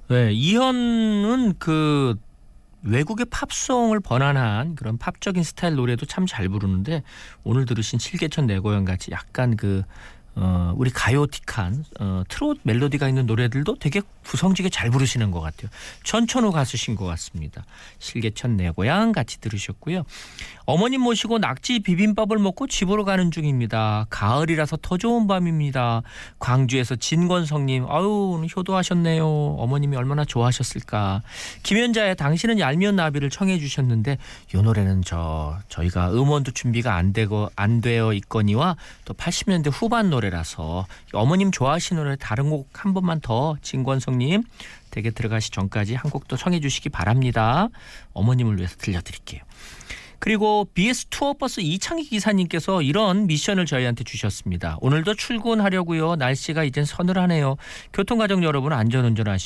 네, 이현은 그 외국의 팝송을 번안한 그런 팝적인 스타일 노래도 참 잘 부르는데 오늘 들으신 칠계천 내 고향 같이 약간 우리 가요틱한 트롯 멜로디가 있는 노래들도 되게 구성지게 잘 부르시는 것 같아요. 천천후 가수신 것 같습니다. 실개천 내 고향 같이 들으셨고요. 어머님 모시고 낙지 비빔밥을 먹고 집으로 가는 중입니다. 가을이라서 더 좋은 밤입니다. 광주에서 진권성님, 아유 오늘 효도하셨네요. 어머님이 얼마나 좋아하셨을까. 김연자의 당신은 얄미운 나비를 청해 주셨는데 이 노래는 저희가 음원도 준비가 안 되어 있거니와 또 80년대 후반 노래라서 어머님 좋아하시는 노래 다른 곡 한 번만 더 진권성님 댁에 들어가시 전까지 한 곡 더 청해 주시기 바랍니다. 어머님을 위해서 들려드릴게요. 그리고 BS 투어버스 이창희 기사님께서 이런 미션을 저희한테 주셨습니다. 오늘도 출근하려고요. 날씨가 이젠 서늘하네요. 교통가족 여러분 안전운전하시고